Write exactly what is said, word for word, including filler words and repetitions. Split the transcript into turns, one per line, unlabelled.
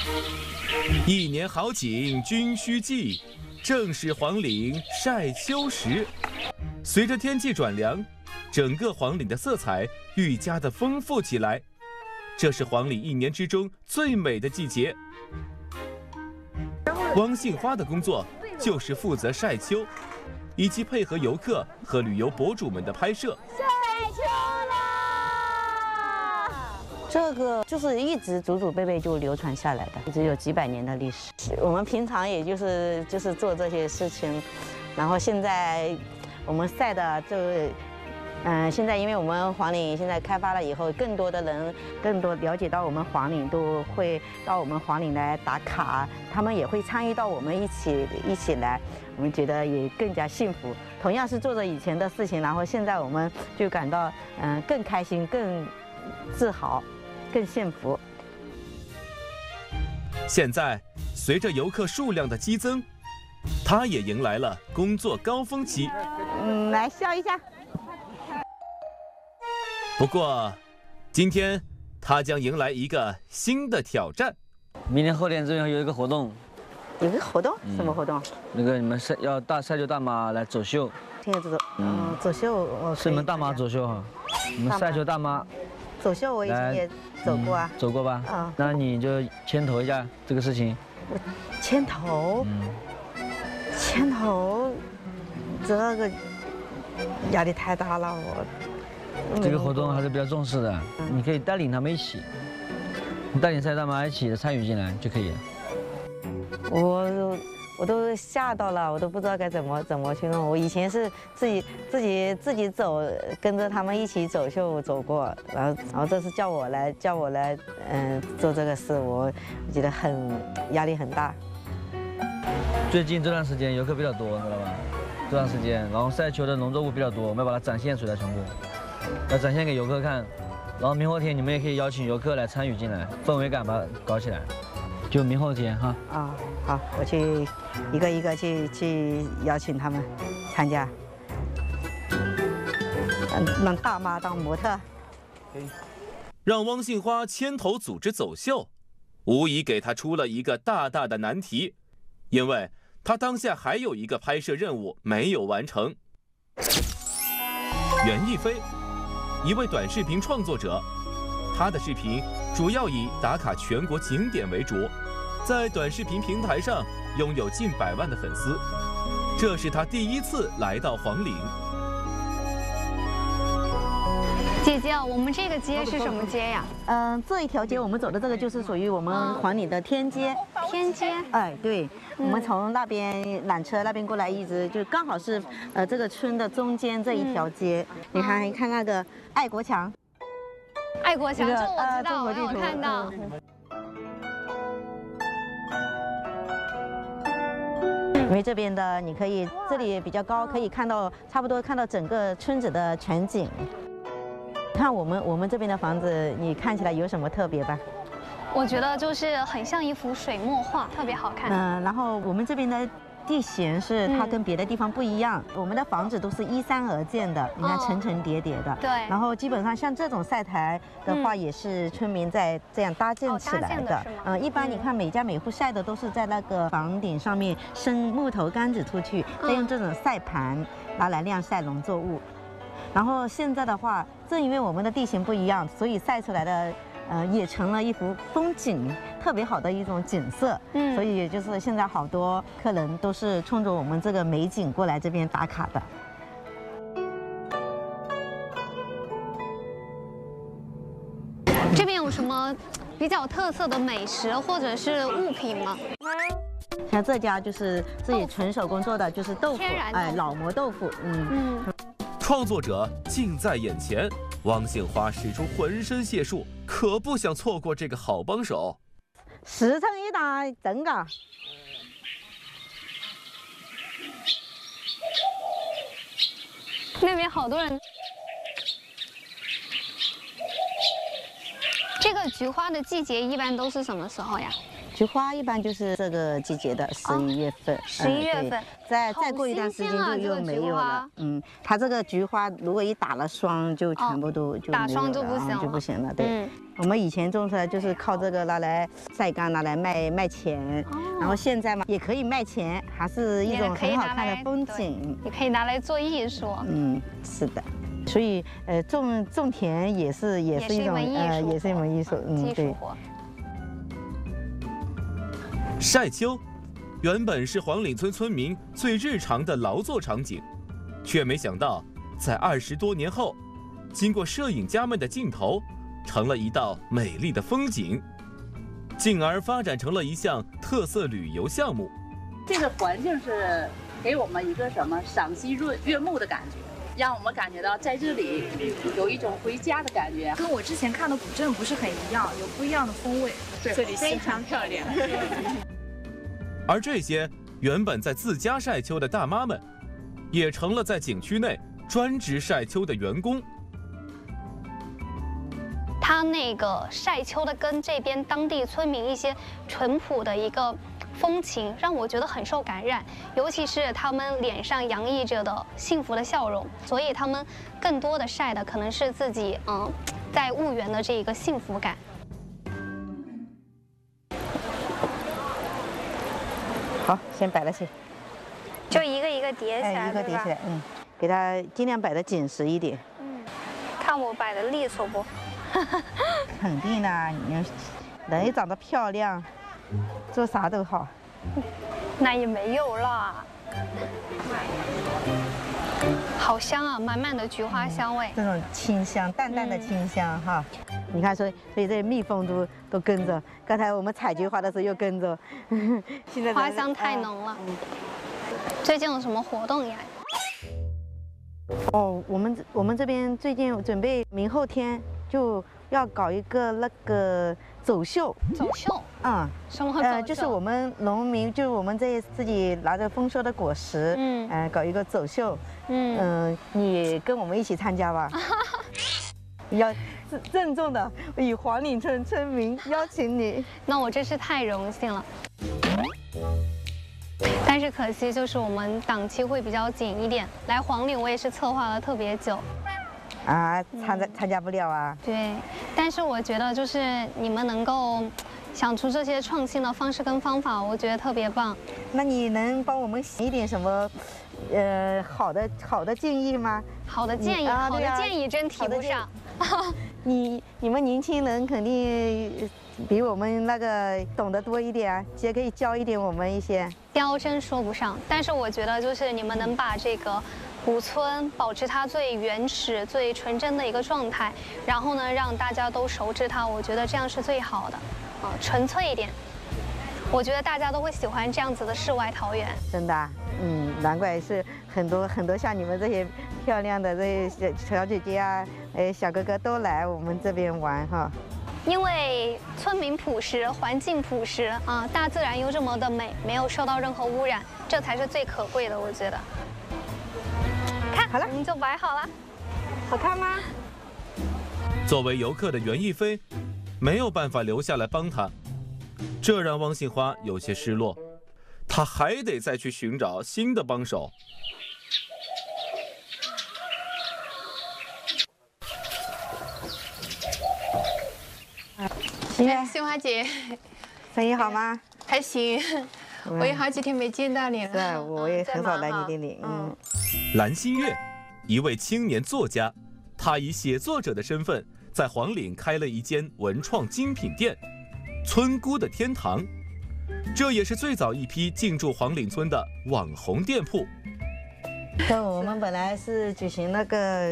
一年好景君须记，正是黄岭晒秋时。随着天气转凉，整个黄岭的色彩愈加的丰富起来。这是黄岭一年之中最美的季节。汪杏花的工作就是负责晒秋，以及配合游客和旅游博主们的拍摄。
晒秋啦！这个就是一直祖祖辈辈就流传下来的，一直有几百年的历史。我们平常也就是就是做这些事情，然后现在我们晒的就。嗯、呃，现在因为我们黄岭现在开发了以后，更多的人更多了解到我们黄岭，都会到我们黄岭来打卡，他们也会参与到我们一起一起来，我们觉得也更加幸福。同样是做着以前的事情，然后现在我们就感到嗯、呃、更开心、更自豪、更幸福。
现在随着游客数量的激增，他也迎来了工作高峰期。
嗯，来笑一下。
不过，今天他将迎来一个新的挑战。
明天后天这边有一个活动，
有个活动？嗯、什么活动？
那个你们晒要大晒秋大妈来走秀。
听着走走，嗯，走秀我。
是你们大妈走秀哈，你们晒秋大妈。
走秀我以前也走过啊。
嗯、走过吧？
嗯。
那你就牵头一下这个事情。
我牵头。嗯。牵头，这个压力太大了，我。
这个活动还是比较重视的，你可以带领他们一起，你带领晒大妈一起参与进来就可以了。
我我都吓到了，我都不知道该怎么怎么去弄。我以前是自己自己自己走，跟着他们一起走秀走过，然后然后这次叫我来叫我来嗯做这个事，我我觉得很压力很大。
最近这段时间游客比较多，知道吧？这段时间，然后晒秋的农作物比较多，我们要把它展现出来全部。要展现给游客看，然后明后天你们也可以邀请游客来参与進來，氛圍感把它搞起來。就明後天哈。
啊、哦，好，我去一個一個去去邀請他們參加，讓大媽當模特。
讓汪杏花牽頭組織走秀，無疑給她出了一個大大的難題，因為她當下還有一個拍攝任務沒有完成。袁逸飛。一位短视频创作者，他的视频主要以打卡全国景点为主，在短视频平台上拥有近百万的粉丝。这是他第一次来到黄岭。
姐姐，我们这个街是什么街呀？
嗯、呃，这一条街我们走的这个就是属于我们黄岭的天街。
天街？
哎，对，嗯、我们从那边缆车那边过来，一直就刚好是呃这个村的中间这一条街。嗯、你看，你看那个爱国墙。
爱国墙，这我知道，我有看到。
因为这边的你可以，这里比较高，可以看到差不多看到整个村子的全景。看我们我们这边的房子，你看起来有什么特别吧？
我觉得就是很像一幅水墨画，特别好看。
嗯、呃，然后我们这边的地形是它跟别的地方不一样，嗯、我们的房子都是依山而建的，你看层层叠叠的。
对。
然后基本上像这种晒台的话，也是村民在这样搭建起来的。嗯、呃，一般你看每家每户晒的都是在那个房顶上面伸木头杆子出去，再用这种晒盘拿来晾晒农作物。然后现在的话，正因为我们的地形不一样，所以晒出来的，呃，也成了一幅风景，特别好的一种景色。嗯，所以也就是现在好多客人都是冲着我们这个美景过来这边打卡的。
这边有什么比较特色的美食或者是物品吗？
像这家就是自己纯手工做的，就是豆腐，哎，老磨豆腐，嗯嗯。
创作者近在眼前，汪杏花使出浑身解数，可不想错过这个好帮手。
十乘一打，真噶！
那边好多人。这个菊花的季节一般都是什么时候呀？
菊花一般就是这个季节的十一月份，
十一月份，
再再过一段时间就又没有了。嗯，它这个菊花如果一打了霜，就全部都就
打霜就不行了，
就不行了。对， 我们以前种出来就是靠这个拿来晒干，拿来卖卖钱。然后现在嘛，也可以卖钱，还是一种很好看的风景。
也可以拿来做艺术。
嗯，是的。所以呃，种种田也是也是一种呃，也是一门艺术。
嗯，对。
晒秋，原本是黄岭村村民最日常的劳作场景，却没想到在二十多年后，经过摄影家们的镜头，成了一道美丽的风景，进而发展成了一项特色旅游项目。
这个环境是给我们一个什么赏心悦悦目的感觉，让我们感觉到在这里有一种回家的感觉。
跟我之前看的古镇不是很一样，有不一样的风味。
对，这里非常漂亮。
而这些原本在自家晒秋的大妈们，也成了在景区内专职晒秋的员工。
他那个晒秋的跟这边当地村民一些淳朴的一个风情，让我觉得很受感染，尤其是他们脸上洋溢着的幸福的笑容，所以他们更多的晒的可能是自己嗯在婺源的这一个幸福感。
好，先摆了些，
就一个一个叠起来，
哎，一个叠起来，嗯，给它尽量摆得紧实一点。
嗯，看我摆的利索不？
肯定啦，你人长得漂亮，做啥都好。
那也没有啦。好香啊，满满的菊花香味。
这种清香，淡淡的清香、嗯、哈。你看，所以所以这蜜蜂都都跟着。刚才我们采菊花的时候又跟着。现在
花香太浓了。嗯、最近有什么活动呀？
哦，我们我们这边最近准备明后天就要搞一个那个走秀。
走秀？
嗯，
什么走秀？呃，
就是我们农民，就是我们这自己拿着丰收的果实，嗯，呃，搞一个走秀。嗯嗯、呃，你跟我们一起参加吧。要郑重的以黄岭村村民邀请你。
那我真是太荣幸了。但是可惜就是我们档期会比较紧一点，来黄岭我也是策划了特别久。
啊，参加参加不了啊。
对，但是我觉得就是你们能够想出这些创新的方式跟方法，我觉得特别棒。
那你能帮我们写一点什么，呃，好的好的建议吗？
好的建议，啊、好的建议真提不上。
你你们年轻人肯定比我们那个懂得多一点啊，也可以教一点我们一些。
教真说不上，但是我觉得就是你们能把这个古村保持它最原始、最纯真的一个状态，然后呢让大家都熟知它，我觉得这样是最好的，啊，纯粹一点。我觉得大家都会喜欢这样子的世外桃源。
真的、啊，嗯，难怪是很多很多像你们这些漂亮的这些小姐姐啊，呃，小哥哥都来我们这边玩哈。
因为村民朴实，环境朴实啊，大自然又这么的美，没有受到任何污染，这才是最可贵的，我觉得。看，
好了，
我们就摆好了，
好看吗？
作为游客的袁一飞，没有办法留下来帮他，这让汪杏花有些失落。他还得再去寻找新的帮手。
杏花姐，
生意好吗？
还行，我也好几天没见到你了。
是啊，我也很少来你这里。嗯。
蓝新月，一位青年作家，他以写作者的身份，在黄岭开了一间文创精品店——村姑的天堂。这也是最早一批进驻黄岭村的网红店铺。
对，我们本来是举行那个